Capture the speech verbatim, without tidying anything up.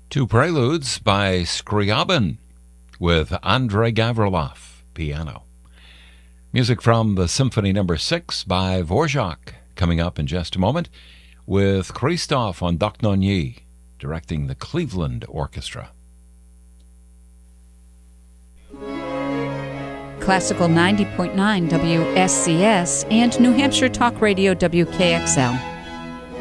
Two preludes by Scriabin with Andrei Gavrilov, piano. Music from the Symphony Number six by Dvorak, coming up in just a moment, with Christophe on Dochnonyi, directing the Cleveland Orchestra. Classical ninety point nine W S C S and New Hampshire Talk Radio W K X L.